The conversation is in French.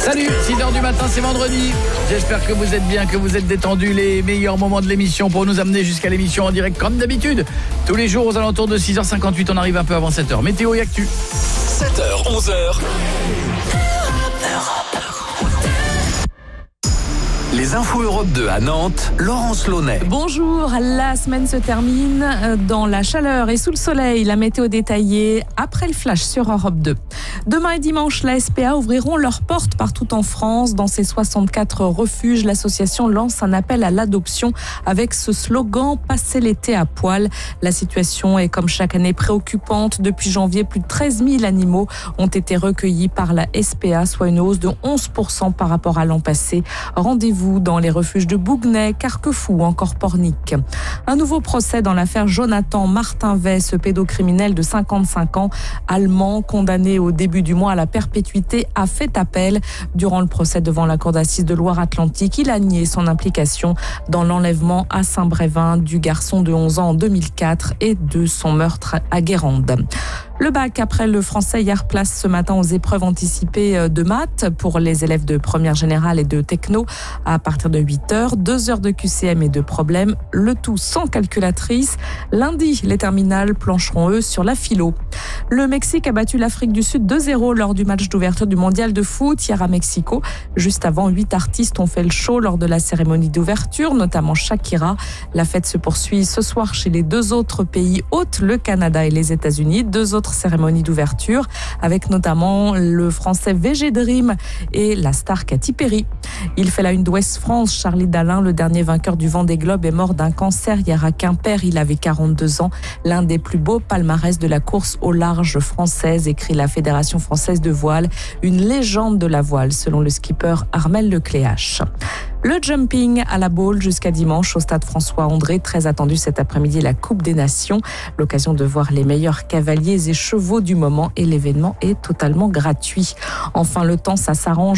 Salut, 6h du matin, c'est vendredi. J'espère que vous êtes bien, que vous êtes détendus. Les meilleurs moments de l'émission pour nous amener jusqu'à l'émission en direct comme d'habitude. Tous les jours aux alentours de 6h58, on arrive un peu avant 7h. Météo et actu. 7h, 11h. Les infos Europe 2 à Nantes, Laurence Launay. Bonjour, la semaine se termine dans la chaleur et sous le soleil. La météo détaillée après le flash sur Europe 2. Demain et dimanche, la SPA ouvriront leurs portes partout en France. Dans ces 64 refuges, l'association lance un appel à l'adoption avec ce slogan « Passez l'été à poil ». La situation est comme chaque année préoccupante. Depuis janvier, plus de 13 000 animaux ont été recueillis par la SPA, soit une hausse de 11% par rapport à l'an passé. Rendez-vous dans les refuges de Bouguenais, Carquefou ou encore Pornic. Un nouveau procès dans l'affaire Jonathan Martinvet, ce pédocriminel de 55 ans, allemand, condamné au début du mois à la perpétuité, a fait appel. Durant le procès devant la cour d'assises de Loire-Atlantique, il a nié son implication dans l'enlèvement à Saint-Brévin du garçon de 11 ans en 2004 et de son meurtre à Guérande. Le bac après le français hier, place ce matin aux épreuves anticipées de maths pour les élèves de première générale et de techno à partir de 8h, 2 heures de QCM et de problèmes, le tout sans calculatrice. Lundi, les terminales plancheront eux sur la philo. Le Mexique a battu l'Afrique du Sud 2-0 lors du match d'ouverture du mondial de foot hier à Mexico. Juste avant, 8 artistes ont fait le show lors de la cérémonie d'ouverture, notamment Shakira. La fête se poursuit ce soir chez les 2 autres pays hôtes, le Canada et les États-Unis. 2 autres cérémonies d'ouverture avec notamment le français VG Dream et la star Katy Perry. Il fait la une d'Ouest France. Charlie Dalin, le dernier vainqueur du Vendée Globe, est mort d'un cancer hier à Quimper. Il avait 42 ans. L'un des plus beaux palmarès de la course au large française, écrit la Fédération française de voile. Une légende de la voile, selon le skipper Armel Lecléache. Le jumping à la Baule jusqu'à dimanche au stade François-André. Très attendu cet après-midi, la Coupe des Nations. L'occasion de voir les meilleurs cavaliers et chevaux du moment et l'événement est totalement gratuit. Enfin, le temps, ça s'arrange.